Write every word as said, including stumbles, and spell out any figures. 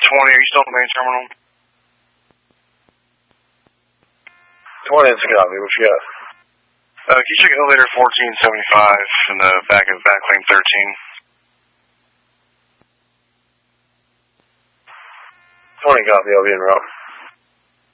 twenty, are you still at the main terminal? twenty, it's a copy. What you got? Uh, can you check elevator fourteen seventy-five in the back of back lane thirteen? twenty, copy. I'll be en route.